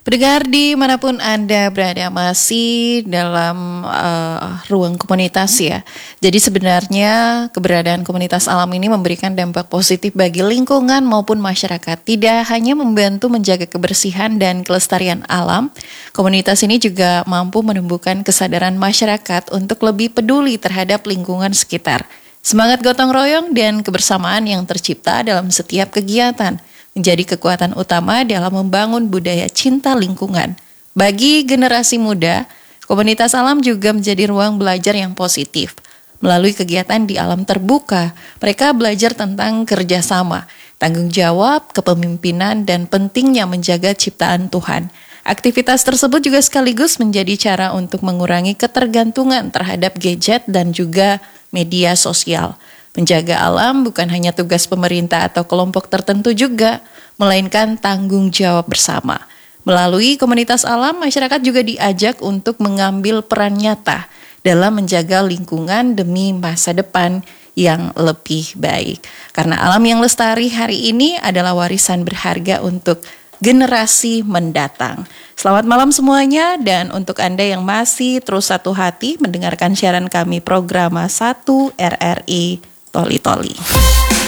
Pendengar dimanapun Anda berada masih dalam ruang komunitas ya. Jadi sebenarnya keberadaan komunitas alam ini memberikan dampak positif bagi lingkungan maupun masyarakat. Tidak hanya membantu menjaga kebersihan dan kelestarian alam, komunitas ini juga mampu menumbuhkan kesadaran masyarakat untuk lebih peduli terhadap lingkungan sekitar. Semangat gotong royong dan kebersamaan yang tercipta dalam setiap kegiatan menjadi kekuatan utama dalam membangun budaya cinta lingkungan. Bagi generasi muda, komunitas alam juga menjadi ruang belajar yang positif. Melalui kegiatan di alam terbuka, mereka belajar tentang kerjasama, tanggung jawab, kepemimpinan, dan pentingnya menjaga ciptaan Tuhan. Aktivitas tersebut juga sekaligus menjadi cara untuk mengurangi ketergantungan terhadap gadget dan juga media sosial. Menjaga alam bukan hanya tugas pemerintah atau kelompok tertentu juga, melainkan tanggung jawab bersama. Melalui komunitas alam, masyarakat juga diajak untuk mengambil peran nyata dalam menjaga lingkungan demi masa depan yang lebih baik. Karena alam yang lestari hari ini adalah warisan berharga untuk generasi mendatang. Selamat malam semuanya, dan untuk Anda yang masih terus satu hati mendengarkan siaran kami program 1 RRI Toli Toli.